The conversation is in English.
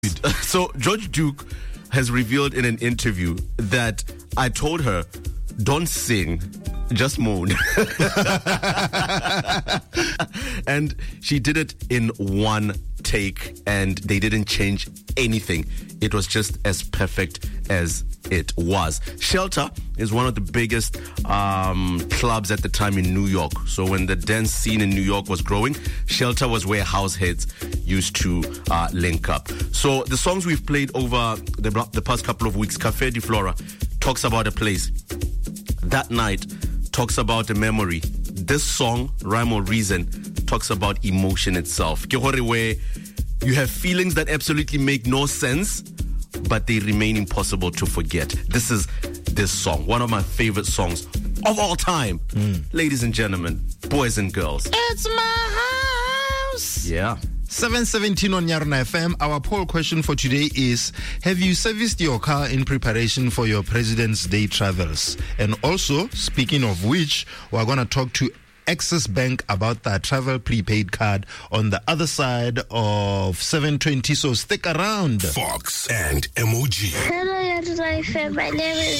So George Duke has revealed in an interview that I told her, don't sing, just moan. And she did it in one take, and they didn't change anything. It was just as perfect as it was. Shelter is one of the biggest clubs at the time in New York. So when the dance scene in New York was growing, Shelter was where house heads used to link up. So the songs we've played over the past couple of weeks, Café de Flora talks about a place. That Night talks about a memory. This song, Rhyme or Reason, talks about emotion itself. Where you have feelings that absolutely make no sense, but they remain impossible to forget. This is this song, one of my favorite songs of all time. Ladies and gentlemen, boys and girls. It's my house. Yeah. 7:17 on Nyarna FM. Our poll question for today is: have you serviced your car in preparation for your President's Day travels? And also, speaking of which, we're going to talk to Axis Bank about that travel prepaid card on the other side of 7:20. So stick around. Fox and MOG. Hello, Nyarna FM. My name is